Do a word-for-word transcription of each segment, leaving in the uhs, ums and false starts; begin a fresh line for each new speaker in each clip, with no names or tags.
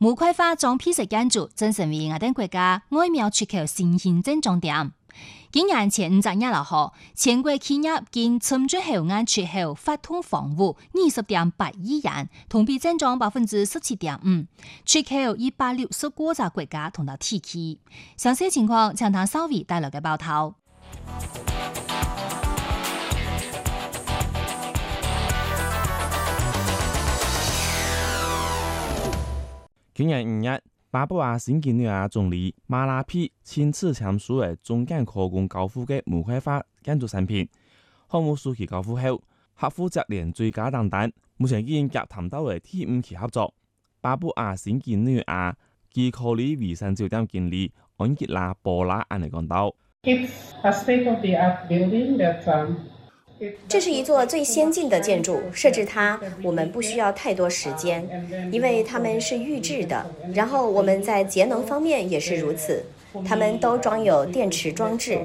模块化装配式建筑正成为我等国家外贸出口新兴增长点。今年前五十年六號，全國企業經參進口岸出口發通房屋二十點八億元，同比增長百分之十七點五，出口一百六十個個國家同到地區。詳細情況，請聽稍微帶來嘅報道。
今年五月，巴布亞新幾內亞總理馬拉皮親自簽署嘅中間可供交付嘅模塊化建築產品，項目暑期交付後，客戶接連最佳訂單，目前已經夾談到嘅第五期合作。巴布亞新幾內亞基考利維山酒店經理安吉拉波拉安尼講到。
这是一座最先进的建筑，设置它我们不需要太多时间，因为它们是预制的。然后我们在节能方面也是如此，它们都装有电池装置。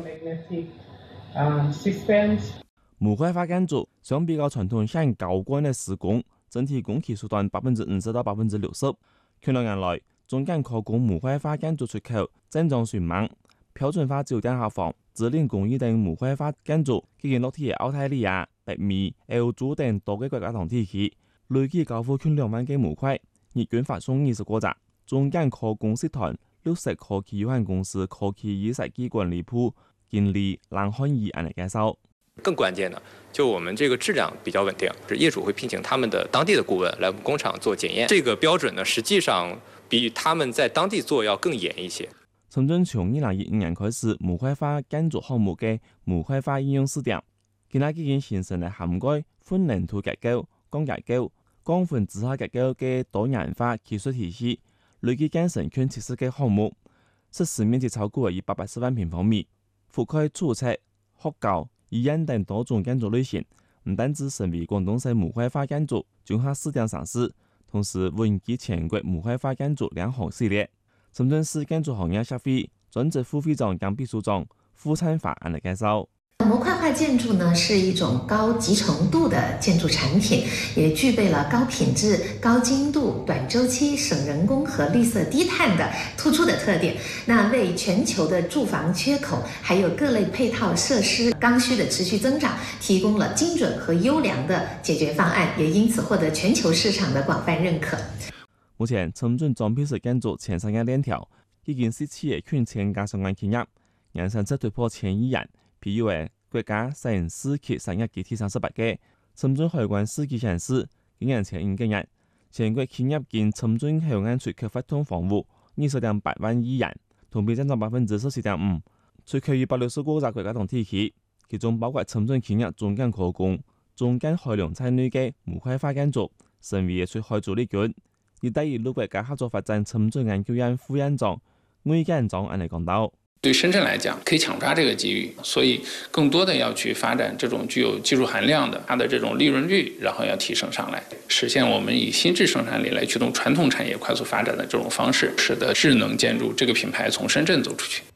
模塊化建築相比較傳統向高幹嘅施工，整體工期縮短百分之五十到百分之六十。近兩年來，中間可供模塊化建築出口增長迅猛，標準化酒店客房、指令工藝等模塊化建築，已經落地嘅澳大利亞、北美、歐洲等多個國家同地區，累計交付近兩萬個模塊，日均發送二十個隻。中間可供集團綠色科技有限公司科技與設計管理部經理藍漢儀安嚟介紹。
更關鍵的，就我們這個質量比較穩定，是業主會聘請他們的當地的顧問來我們工廠做檢驗。這個標準呢，實際上比他們在當地做要更嚴一些。
深圳從二零一五年開始模塊化建築項目嘅模塊化應用試點，今日已經形成了涵蓋混凝土結構、鋼結構、鋼混之下結構嘅多元化技術體系，累計建成近七十個項目，實施面積超過一百八十萬平方米，覆蓋註冊、學校、醫院等多種建築類型，唔單止成為廣東省模塊化建築綜合試點城市，同時穩居全國模塊化建築兩項系列。深圳市建築行業協會專職副會長兼秘書長傅燦發安嚟介紹。
模塊化建築呢是一種高集成度的建築產品，也具備了高品質、高精度、短週期、省人工和綠色低碳的突出的特點。那為全球的住房缺口，還有各類配套設施剛需的持續增長，提供了精準和優良的解決方案，也因此獲得全球市場的廣泛認可。
目前，深圳裝配式建築前三個鏈條已經是企業圈前加上岸企業，年產值突破千億元。譬如話，國家省市級產業集體三十八個，深圳海關市級城市，今年前五個月，全國企業經深圳口岸出口發通房屋二十點八萬億元，同比增長百分之十四點五，出口一百六十個個國家同地區，其中包括深圳企業中間可供、中間海洋產業嘅模塊化建築，成為出海主力軍。一帶一路國家合作發展深圳研究院副院長魏建章安嚟講到。
對深圳來講，可以搶抓這個機遇，所以更多的要去發展這種具有技術含量的，它的這種利潤率，然後要提升上來，實現我們以新質生產力來驅動傳統產業快速發展的這種方式，使得智能建築這個品牌從深圳走出去。